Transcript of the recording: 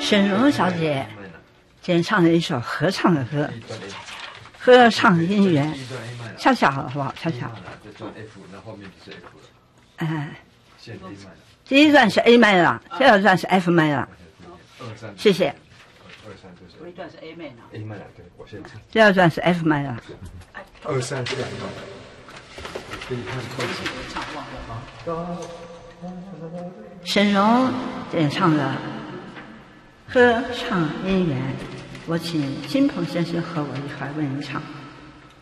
沈荣小姐演唱了一首合唱的歌，合唱姻缘，恰巧好不好？恰巧。第一段是 A 麦了，第二段是 F 麦了。谢谢。 第一段是 A 麦了 ，A 麦了，对，我先唱。 第二段是 F 麦了。 2、3是2段。可以看。 沈荣演唱的《合唱姻缘》，我请金鹏先生和我一块为您唱。